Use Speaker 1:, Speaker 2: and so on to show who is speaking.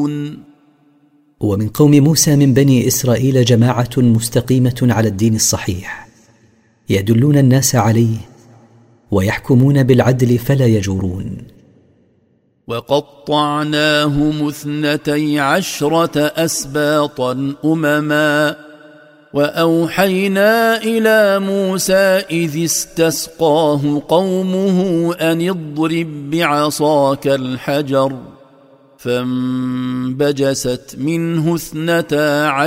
Speaker 1: يعدلون.
Speaker 2: ومن قوم موسى من بني إسرائيل جماعة مستقيمة على الدين الصحيح يدلون الناس عليه ويحكمون بالعدل فلا يجورون.
Speaker 1: وقطعناهم 12 أسباطا أمما وأوحينا إلى موسى إذ استسقاه قومه أن اضرب بعصاك الحجر فانبجست منه 12